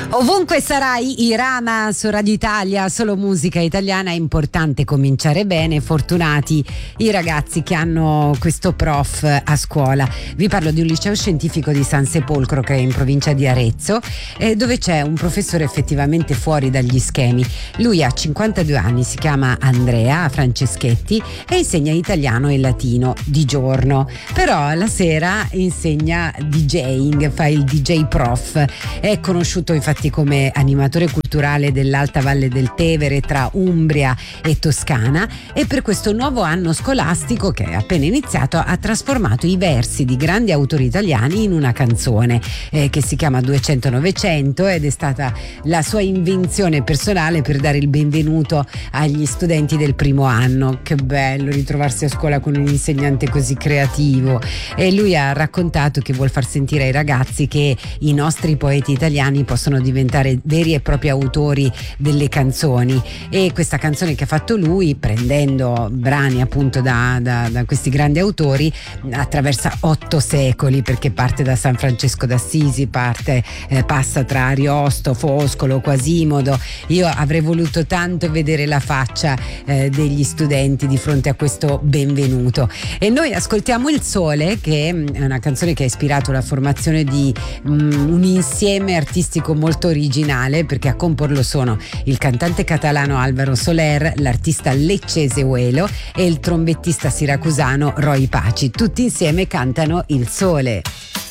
Ovunque sarai, Irama su Radio Italia, solo musica italiana. È importante cominciare bene. Fortunati i ragazzi che hanno questo prof a scuola. Vi parlo di un liceo scientifico di San Sepolcro, che è in provincia di Arezzo, dove c'è un professore effettivamente fuori dagli schemi. Lui ha 52 anni, si chiama Andrea Franceschetti e insegna italiano e latino di giorno, però la sera insegna DJing, fa il DJ prof. È conosciuto infatti come animatore culturale dell'Alta Valle del Tevere tra Umbria e Toscana, e per questo nuovo anno scolastico che è appena iniziato ha trasformato i versi di grandi autori italiani in una canzone che si chiama 200-900, ed è stata la sua invenzione personale per dare il benvenuto agli studenti del primo anno. Che bello ritrovarsi a scuola con un insegnante così creativo, e lui ha raccontato che vuol far sentire ai ragazzi che i nostri poeti italiani possono diventare veri e propri autori delle canzoni, e questa canzone che ha fatto lui, prendendo brani appunto da questi grandi autori, attraversa 8 secoli, perché parte da San Francesco d'Assisi, passa tra Ariosto, Foscolo, Quasimodo. Io avrei voluto tanto vedere la faccia degli studenti di fronte a questo benvenuto. E noi ascoltiamo Il Sole, che è una canzone che ha ispirato la formazione di un insieme artistico molto originale, perché a comporlo sono il cantante catalano Álvaro Soler, l'artista leccese Uelo e il trombettista siracusano Roy Paci. Tutti insieme cantano Il Sole.